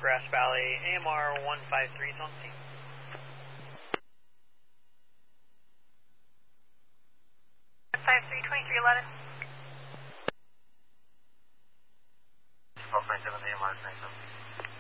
Grass Valley, AMR 153 is on scene. 532311. 1297 AMR 97.